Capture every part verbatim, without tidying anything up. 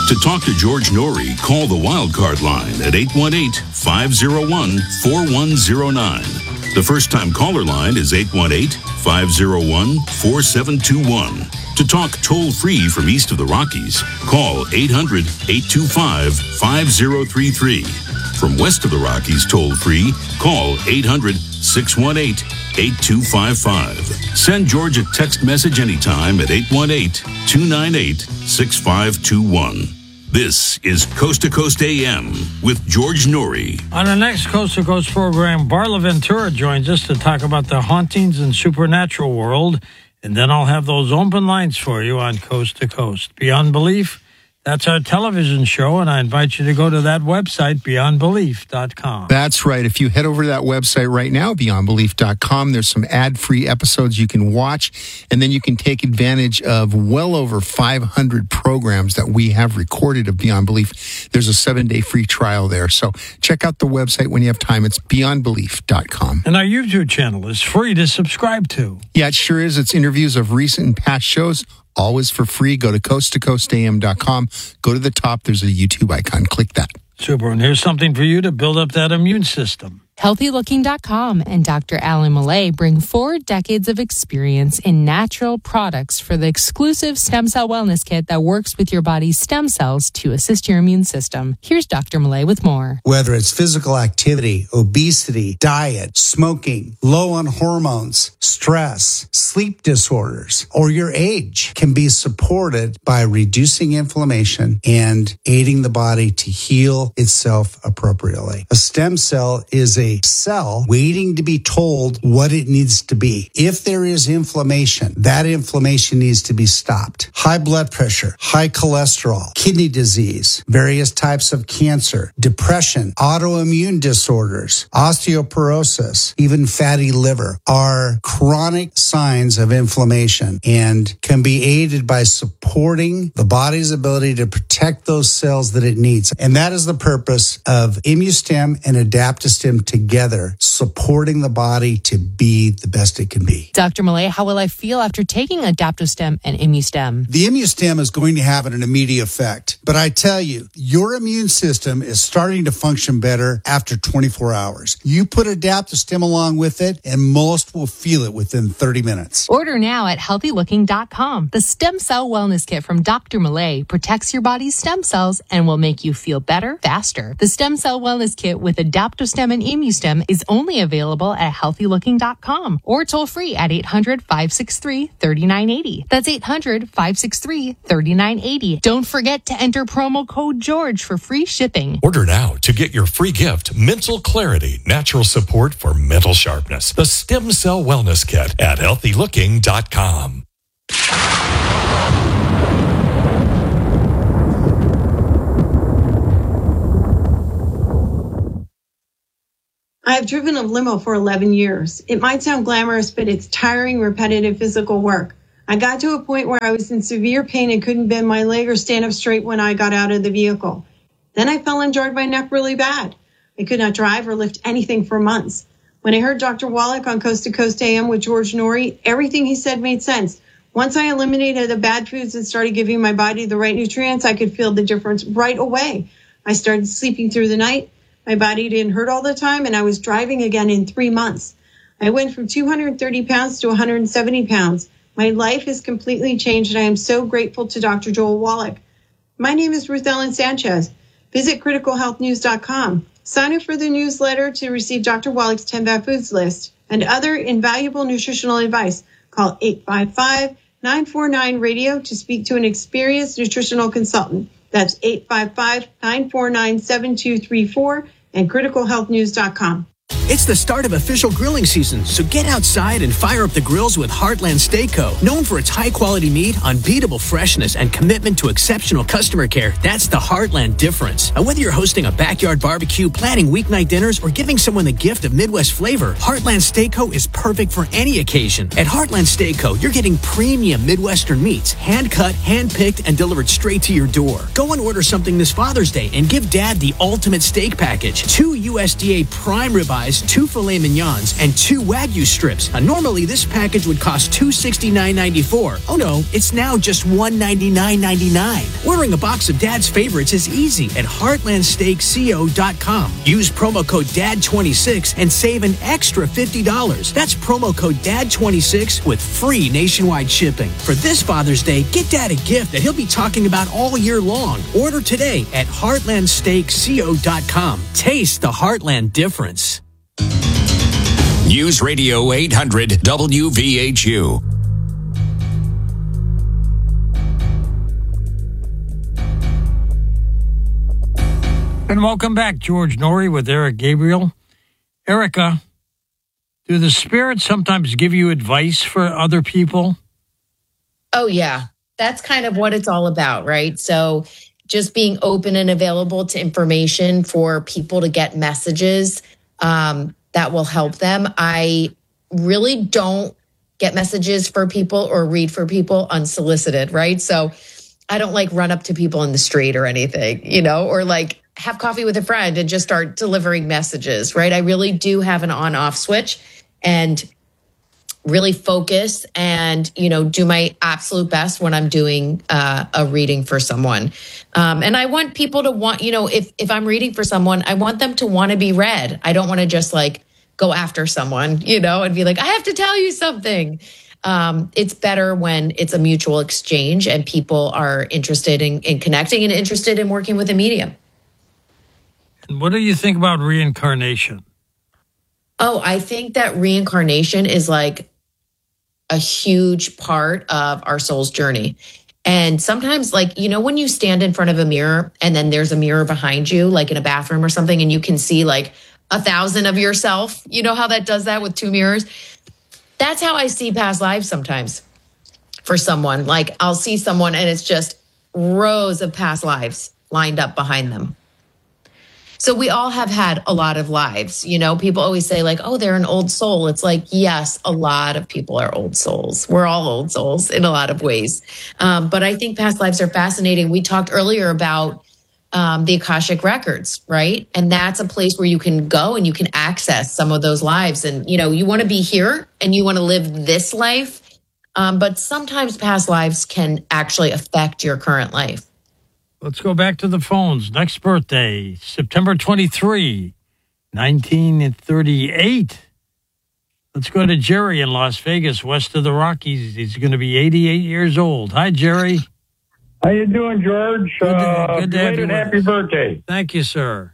To talk to George Norrie, call the Wildcard line at eight one eight, five oh one, four one oh nine. The first-time caller line is eight one eight, five oh one, four seven two one. To talk toll-free from east of the Rockies, call eight hundred, eight two five, five oh three three. From west of the Rockies toll-free, call eight hundred, six one eight, eight two five five. Send George a text message anytime at eight one eight, two nine eight, six five two one. This is Coast to Coast A M with George Norrie. On the next Coast to Coast program, Barla Ventura joins us to talk about the hauntings and supernatural world, and then I'll have those open lines for you on Coast to Coast. Beyond Belief, that's our television show, and I invite you to go to that website, beyond belief dot com. That's right. If you head over to that website right now, beyond belief dot com, there's some ad-free episodes you can watch, and then you can take advantage of well over five hundred programs that we have recorded of Beyond Belief. There's a seven-day free trial there. So check out the website when you have time. It's beyond belief dot com. And our YouTube channel is free to subscribe to. Yeah, it sure is. It's interviews of recent and past shows, always for free. Go to coast to coast a m dot com. Go to the top. There's a YouTube icon. Click that. Super. And here's something for you to build up that immune system. healthy looking dot com and Doctor Alan Millay bring four decades of experience in natural products for the exclusive Stem Cell Wellness Kit that works with your body's stem cells to assist your immune system. Here's Doctor Millay with more. Whether it's physical activity, obesity, diet, smoking, low on hormones, stress, sleep disorders, or your age can be supported by reducing inflammation and aiding the body to heal itself appropriately. A stem cell is a cell waiting to be told what it needs to be. If there is inflammation, that inflammation needs to be stopped. High blood pressure, high cholesterol, kidney disease, various types of cancer, depression, autoimmune disorders, osteoporosis, even fatty liver are chronic signs of inflammation and can be aided by supporting the body's ability to protect those cells that it needs. And that is the purpose of ImmuStem and AdaptoStem together, supporting the body to be the best it can be. Doctor Millay, how will I feel after taking AdaptoStem and ImmuStem? The ImmuStem is going to have an immediate effect. But I tell you, your immune system is starting to function better after twenty-four hours. You put AdaptoStem along with it, and most will feel it within thirty minutes. Order now at healthy looking dot com. The Stem Cell Wellness Kit from Doctor Millay protects your body's stem cells and will make you feel better faster. The Stem Cell Wellness Kit with AdaptoStem and ImmuStem is only available at healthy looking dot com or toll free at eight hundred, five six three, three nine eight zero. That's eight hundred, five six three, three nine eight zero. Don't forget to enter promo code George for free shipping. Order now to get your free gift, Mental Clarity, natural support for mental sharpness. The Stem Cell Wellness Kit at healthy looking dot com. I've driven a limo for eleven years. It might sound glamorous, but it's tiring, repetitive physical work. I got to a point where I was in severe pain and couldn't bend my leg or stand up straight when I got out of the vehicle. Then I fell and jarred my neck really bad. I could not drive or lift anything for months. When I heard Doctor Wallach on Coast to Coast A M with George Norrie, everything he said made sense. Once I eliminated the bad foods and started giving my body the right nutrients, I could feel the difference right away. I started sleeping through the night. My body didn't hurt all the time, and I was driving again in three months. I went from two hundred thirty pounds to one hundred seventy pounds. My life has completely changed, and I am so grateful to Doctor Joel Wallach. My name is Ruth Ellen Sanchez. Visit critical health news dot com. Sign up for the newsletter to receive Doctor Wallach's ten Bad Foods list and other invaluable nutritional advice. Call eight five five, nine four nine, radio to speak to an experienced nutritional consultant. That's eight five five, nine four nine, seven two three four and critical health news dot com. It's the start of official grilling season, so get outside and fire up the grills with Heartland Steak Co. Known for its high-quality meat, unbeatable freshness, and commitment to exceptional customer care, that's the Heartland difference. And whether you're hosting a backyard barbecue, planning weeknight dinners, or giving someone the gift of Midwest flavor, Heartland Steak Co. is perfect for any occasion. At Heartland Steak Co., you're getting premium Midwestern meats, hand-cut, hand-picked, and delivered straight to your door. Go and order something this Father's Day and give Dad the ultimate steak package. Two U S D A prime ribeyes ribs, two filet mignons, and two Wagyu strips. Now, normally, this package would cost two hundred sixty-nine dollars and ninety-four cents. Oh no, it's now just one hundred ninety-nine dollars and ninety-nine cents. Ordering a box of Dad's favorites is easy at heartland steak co dot com. Use promo code D A D twenty-six and save an extra fifty dollars. That's promo code D A D twenty-six with free nationwide shipping. For this Father's Day, get Dad a gift that he'll be talking about all year long. Order today at heartland steak co dot com. Taste the Heartland difference. News Radio eight hundred W V H U. And welcome back, George Noory with Eric Gabriel. Erica, do the spirits sometimes give you advice for other people? Oh, yeah. That's kind of what it's all about, right? So just being open and available to information for people to get messages um, that will help them. I really don't get messages for people or read for people unsolicited, right? So I don't like run up to people in the street or anything, you know, or like have coffee with a friend and just start delivering messages, right? I really do have an on-off switch and really focus and, you know, do my absolute best when I'm doing uh, a reading for someone. Um, and I want people to want, you know, if, if I'm reading for someone, I want them to want to be read. I don't want to just like go after someone, you know, and be like, I have to tell you something. Um, it's better when it's a mutual exchange and people are interested in, in connecting and interested in working with a medium. And what do you think about reincarnation? Oh, I think that reincarnation is like a huge part of our soul's journey. And sometimes, like, you know, when you stand in front of a mirror and then there's a mirror behind you, like in a bathroom or something, and you can see like a thousand of yourself, you know how that does that with two mirrors? That's how I see past lives sometimes for someone. Like I'll see someone and it's just rows of past lives lined up behind them. So we all have had a lot of lives. You know, people always say like, oh, they're an old soul. It's like, yes, a lot of people are old souls. We're all old souls in a lot of ways. Um, but I think past lives are fascinating. We talked earlier about um, the Akashic Records, right? And that's a place where you can go and you can access some of those lives. And, you know, you want to be here and you want to live this life. Um, but sometimes past lives can actually affect your current life. Let's go back to the phones. Next birthday, September twenty-third, nineteen thirty-eight. Let's go to Jerry in Las Vegas, west of the Rockies. He's going to be eighty-eight years old. Hi, Jerry. How you doing, George? Good to, uh, good to have you. Happy birthday. Thank you, sir.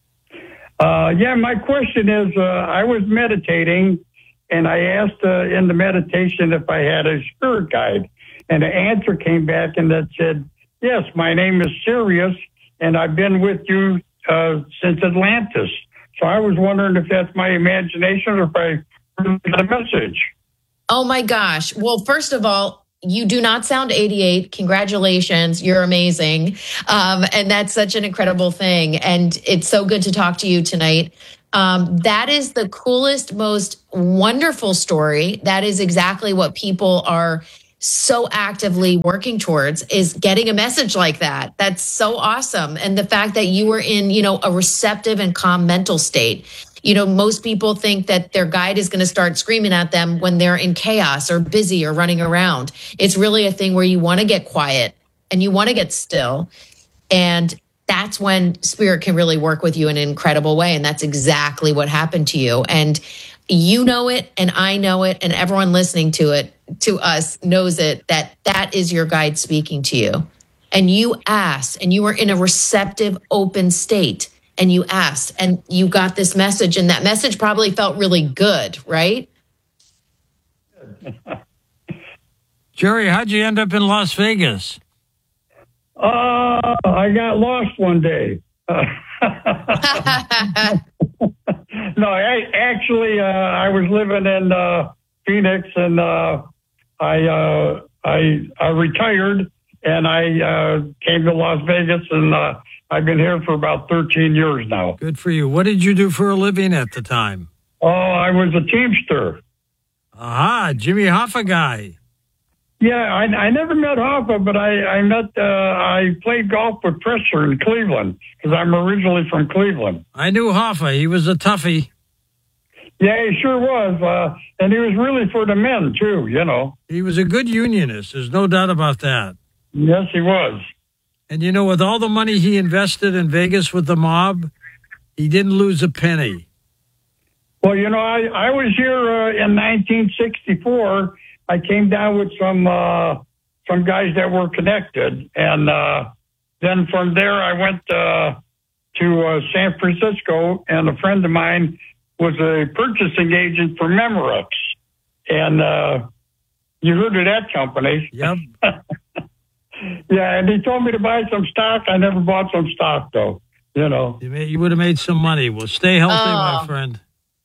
Uh, yeah, my question is, uh, I was meditating, and I asked uh, in the meditation if I had a spirit guide, and the answer came back and that said, yes, my name is Sirius, and I've been with you uh, since Atlantis. So I was wondering if that's my imagination or if I really got a message. Oh, my gosh. Well, first of all, you do not sound eighty-eight. Congratulations. You're amazing. Um, and that's such an incredible thing. And it's so good to talk to you tonight. Um, that is the coolest, most wonderful story. That is exactly what people are so actively working towards, is getting a message like that. That's so awesome. And the fact that you were in, you know, a receptive and calm mental state. You know, most people think that their guide is going to start screaming at them when they're in chaos or busy or running around. It's really a thing where you want to get quiet and you want to get still. And that's when spirit can really work with you in an incredible way. And that's exactly what happened to you. And you know it, and I know it, and everyone listening to it, to us, knows it, that that is your guide speaking to you. And you asked, and you were in a receptive, open state. And you asked, and you got this message, and that message probably felt really good, right? Jerry, how'd you end up in Las Vegas? Uh, I got lost one day. Uh, no, I, actually, uh, I was living in uh, Phoenix, and uh, I, uh, I I retired, and I uh, came to Las Vegas, and uh, I've been here for about thirteen years now. Good for you. What did you do for a living at the time? Oh, I was a Teamster. Aha, Jimmy Hoffa guy. Yeah, I, I never met Hoffa, but I, I met, uh, I played golf with Presser in Cleveland, because I'm originally from Cleveland. I knew Hoffa. He was a toughie. Yeah, he sure was. Uh, and he was really for the men, too, you know. He was a good unionist. There's no doubt about that. Yes, he was. And, you know, with all the money he invested in Vegas with the mob, he didn't lose a penny. Well, you know, I, I was here uh, in nineteen sixty-four. I came down with some uh, some guys that were connected. And uh, then from there, I went uh, to uh, San Francisco, and a friend of mine was a purchasing agent for Memorex. And uh, you heard of that company. Yep. Yeah, and he told me to buy some stock. I never bought some stock, though, you know. You, may, you would have made some money. Well, stay healthy, Oh. my friend.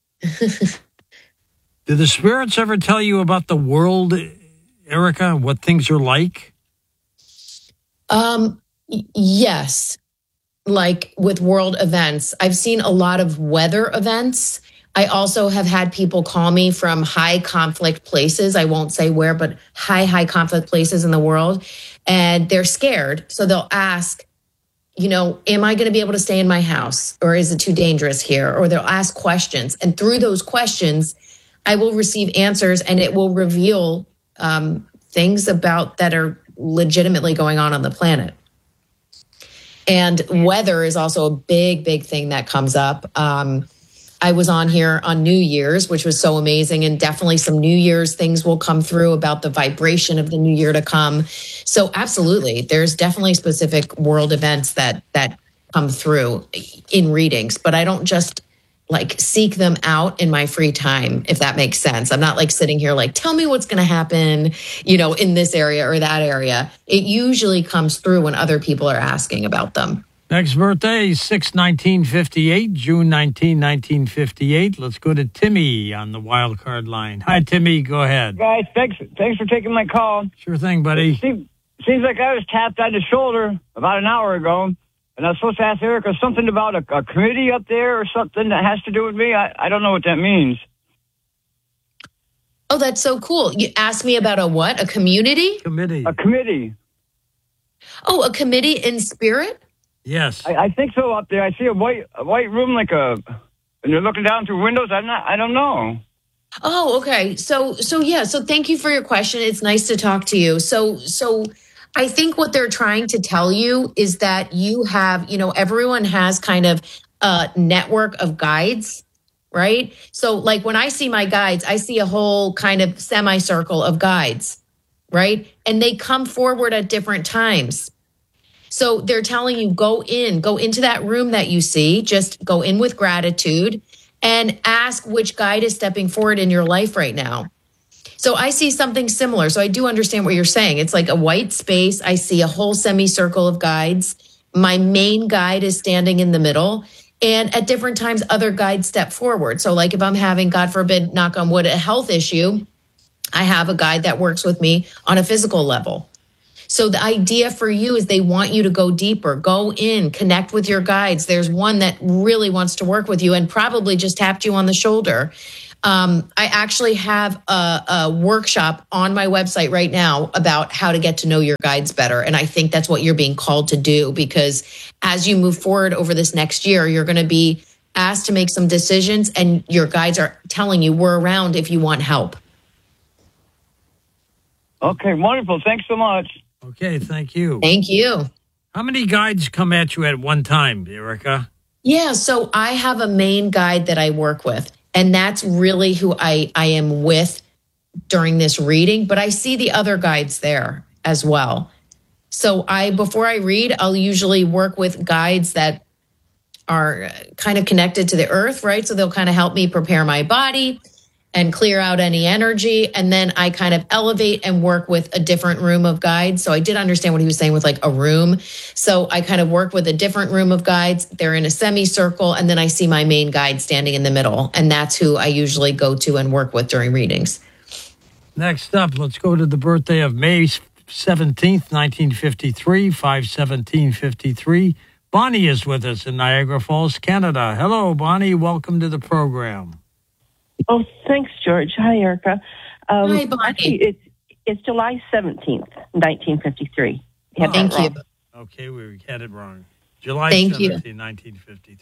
Do the spirits ever tell you about the world, Erica, what things are like? Um, y- yes. Like with world events, I've seen a lot of weather events. I also have had people call me from high conflict places. I won't say where, but high, high conflict places in the world. And they're scared. So they'll ask, you know, am I going to be able to stay in my house? Or is it too dangerous here? Or they'll ask questions. And through those questions, I will receive answers, and it will reveal um, things about that are legitimately going on on the planet. And weather is also a big, big thing that comes up. Um, I was on here on New Year's, which was so amazing. And definitely some New Year's things will come through about the vibration of the new year to come. So absolutely, there's definitely specific world events that that come through in readings. But I don't just like seek them out in my free time, if that makes sense. I'm not like sitting here like, tell me what's going to happen, you know, in this area or that area. It usually comes through when other people are asking about them. Next birthday, six nineteen fifty-eight, June nineteenth, nineteen fifty-eight. Let's go to Timmy on the wild card line. Hi, Timmy. Go ahead. Guys, thanks thanks for taking my call. Sure thing, buddy. Seems, seems like I was tapped on the shoulder about an hour ago, and I was supposed to ask Erica something about a, a committee up there or something that has to do with me. I, I don't know what that means. Oh, that's so cool. You asked me about a what? A community? Committee. A committee. Oh, a committee in spirit? Yes. I, I think so up there. I see a white a white room like a, and you're looking down through windows. I'm not, I don't know. Oh, okay. So, so yeah. So thank you for your question. It's nice to talk to you. So, so I think what they're trying to tell you is that you have, you know, everyone has kind of a network of guides, right? So like when I see my guides, I see a whole kind of semicircle of guides, right? And they come forward at different times. So they're telling you, go in, go into that room that you see, just go in with gratitude and ask which guide is stepping forward in your life right now. So I see something similar. So I do understand what you're saying. It's like a white space. I see a whole semicircle of guides. My main guide is standing in the middle. And at different times, other guides step forward. So like if I'm having, God forbid, knock on wood, a health issue, I have a guide that works with me on a physical level. So the idea for you is they want you to go deeper, go in, connect with your guides. There's one that really wants to work with you and probably just tapped you on the shoulder. Um, I actually have a, a workshop on my website right now about how to get to know your guides better. And I think that's what you're being called to do, because as you move forward over this next year, you're going to be asked to make some decisions, and your guides are telling you we're around if you want help. Okay, wonderful. Thanks so much. Okay, thank you. Thank you. How many guides come at you at one time, Erica? Yeah, so I have a main guide that I work with, and that's really who I, I am with during this reading, but I see the other guides there as well. So I, before I read, I'll usually work with guides that are kind of connected to the earth, right? So they'll kind of help me prepare my body and clear out any energy. And then I kind of elevate and work with a different room of guides. So I did understand what he was saying with like a room. So I kind of work with a different room of guides. They're in a semicircle. And then I see my main guide standing in the middle. And that's who I usually go to and work with during readings. Next up, let's go to the birthday of May seventeenth, nineteen fifty-three, five seventeen fifty-three. Bonnie is with us in Niagara Falls, Canada. Hello, Bonnie. Welcome to the program. Oh, thanks, George. Hi, Erica. Um, Hi, Bonnie. Actually, it's, it's July seventeenth, nineteen fifty-three. Oh, thank you. Okay, we had it wrong. July Thank seventeenth, you. nineteen fifty-three.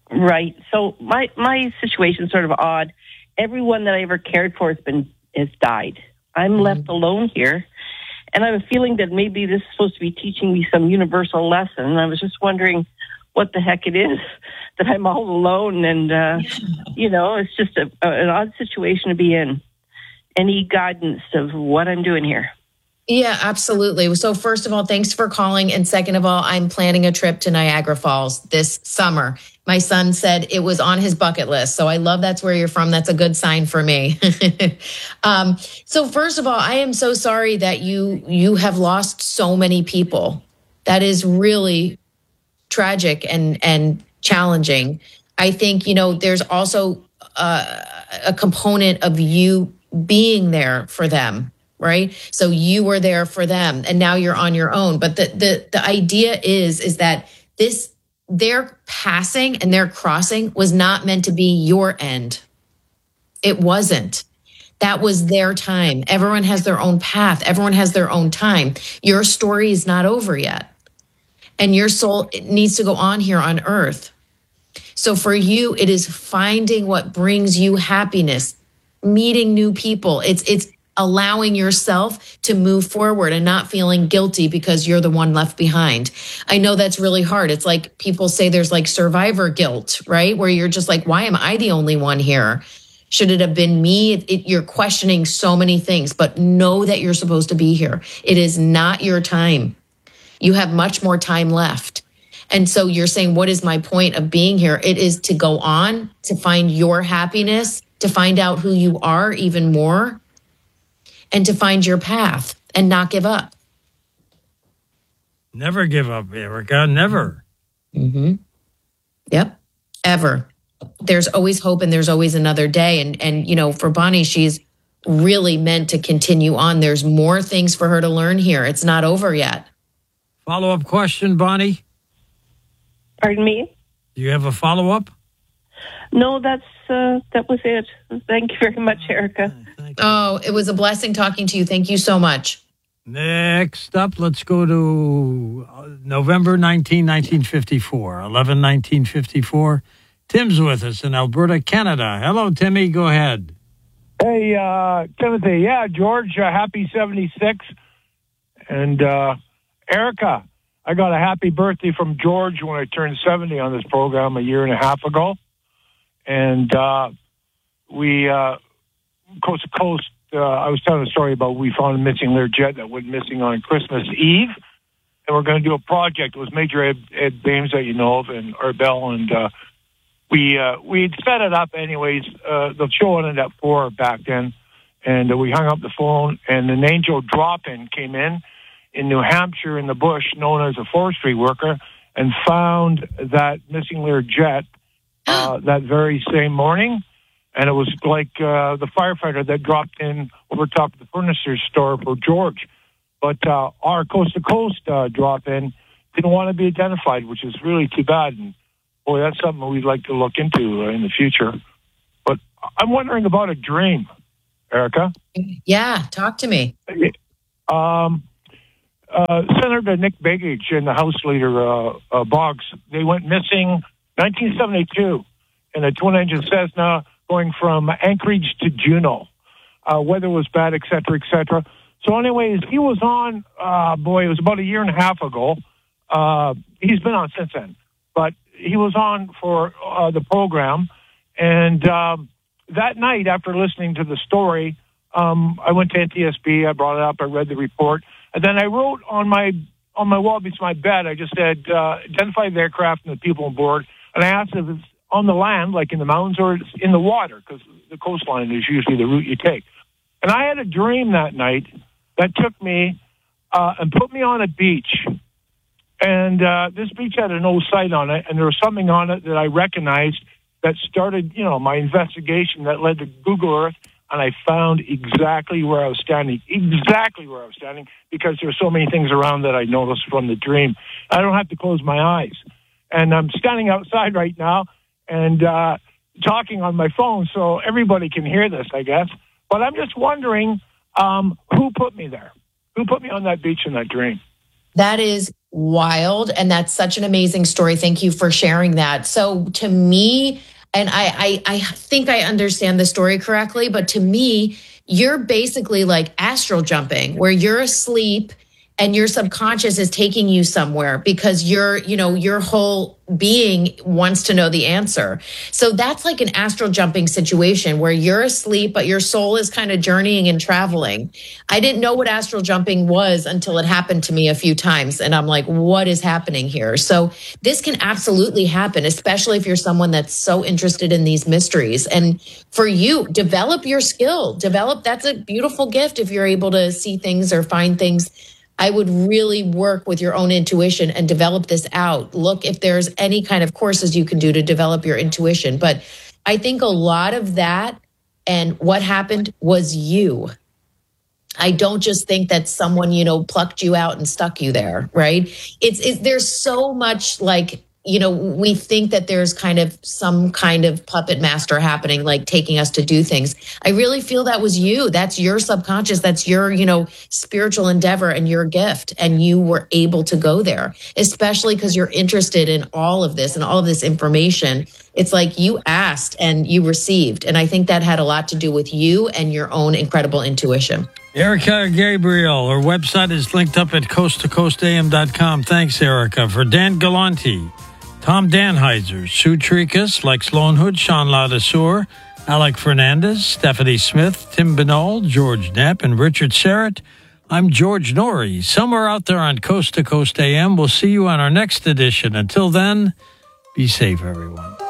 Right. So my my situation's sort of odd. Everyone that I ever cared for has been has died. I'm mm-hmm. left alone here, and I have a feeling that maybe this is supposed to be teaching me some universal lesson. And I was just wondering what the heck it is that I'm all alone, and uh, you know, it's just a, a, an odd situation to be in. Any guidance of what I'm doing here? Yeah, absolutely. So first of all, thanks for calling. And second of all, I'm planning a trip to Niagara Falls this summer. My son said it was on his bucket list. So I love that's where you're from. That's a good sign for me. um, so first of all, I am so sorry that you you have lost so many people. That is really tragic and, and challenging. I think, you know, there's also uh, a component of you being there for them, right? So you were there for them and now you're on your own. But the the the idea is, is that this, their passing and their crossing was not meant to be your end. It wasn't. That was their time. Everyone has their own path. Everyone has their own time. Your story is not over yet. And your soul needs to go on here on earth. So for you, it is finding what brings you happiness, meeting new people. It's it's allowing yourself to move forward and not feeling guilty because you're the one left behind. I know that's really hard. It's like people say there's like survivor guilt, right? Where you're just like, why am I the only one here? Should it have been me? It, it, you're questioning so many things, but know that you're supposed to be here. It is not your time. You have much more time left. And so you're saying, what is my point of being here? It is to go on, to find your happiness, to find out who you are even more, and to find your path and not give up. Never give up, Erica. Never. Mm-hmm. Yep. Ever. There's always hope and there's always another day. And, and, you know, for Bonnie, she's really meant to continue on. There's more things for her to learn here. It's not over yet. Follow-up question, Bonnie? Pardon me? Do you have a follow-up? No, that's uh, that was it. Thank you very much, Erica. Oh, it was a blessing talking to you. Thank you so much. Next up, let's go to November nineteenth, nineteen fifty-four, eleven nineteen fifty-four. Tim's with us in Alberta, Canada. Hello, Timmy. Go ahead. Hey, uh, Timothy. Yeah, George, uh, happy seventy-six. And uh, Erica, I got a happy birthday from George when I turned seventy on this program a year and a half ago. And uh, we, uh, coast to coast, uh, I was telling a story about we found a missing Learjet that went missing on Christmas Eve. And we're going to do a project. It was Major Ed, Ed Bames that you know of, and Arbel. And uh, we, uh, we'd set it up anyways. Uh, the show ended at four back then. And uh, we hung up the phone, and an angel drop-in came in in New Hampshire in the bush, known as a forestry worker, and found that missing Learjet uh, that very same morning. And it was like uh, the firefighter that dropped in over top of the furniture store for George. But uh, our coast-to-coast uh, drop-in didn't want to be identified, which is really too bad. And, boy, that's something we'd like to look into uh, in the future. But I'm wondering about a dream, Erica. Yeah, talk to me. Um, uh, Senator Nick Begich and the House Leader uh, uh, Boggs, they went missing nineteen seventy-two in a twin-engine Cessna going from Anchorage to Juneau. Uh, weather was bad, et cetera, et cetera. So anyways, he was on, uh, boy, it was about a year and a half ago. Uh, he's been on since then. But he was on for uh, the program. And um, that night, after listening to the story, um, I went to N T S B. I brought it up. I read the report. And then I wrote on my on my wall beside my bed, I just said, uh, identify the aircraft and the people on board. And I asked if it's on the land, like in the mountains, or it's in the water, because the coastline is usually the route you take. And I had a dream that night that took me uh, and put me on a beach. And uh, this beach had an old site on it, and there was something on it that I recognized that started, you know, my investigation that led to Google Earth, and I found exactly where I was standing, exactly where I was standing, because there were so many things around that I noticed from the dream. I don't have to close my eyes. And I'm standing outside right now and uh, talking on my phone, so everybody can hear this, I guess. But I'm just wondering um, who put me there? Who put me on that beach in that dream? That is wild. And that's such an amazing story. Thank you for sharing that. So to me, and I, I, I think I understand the story correctly, but to me, you're basically like astral jumping, where you're asleep and your subconscious is taking you somewhere because you're, you know, your whole being wants to know the answer. So that's like an astral jumping situation where you're asleep, but your soul is kind of journeying and traveling. I didn't know what astral jumping was until it happened to me a few times. And I'm like, what is happening here? So this can absolutely happen, especially if you're someone that's so interested in these mysteries. And for you, develop your skill, develop, that's a beautiful gift if you're able to see things or find things. I would really work with your own intuition and develop this out. Look if there's any kind of courses you can do to develop your intuition. But I think a lot of that and what happened was you. I don't just think that someone, you know, plucked you out and stuck you there, right? It's, it's there's so much like, you know, we think that there's kind of some kind of puppet master happening, like taking us to do things. I really feel that was you. That's your subconscious. That's your, you know, spiritual endeavor and your gift. And you were able to go there, especially because you're interested in all of this and all of this information. It's like you asked and you received. And I think that had a lot to do with you and your own incredible intuition. Erica Gabriel, her website is linked up at coast to coast a m dot com. Thanks, Erica. For Dan Galante, Tom Danheiser, Sue Tricus, Lex Lonehood, Sean Ladesseur, Alec Fernandez, Stephanie Smith, Tim Binol, George Knapp, and Richard Serrett, I'm George Norrie. Somewhere out there on Coast to Coast A M. We'll see you on our next edition. Until then, be safe, everyone.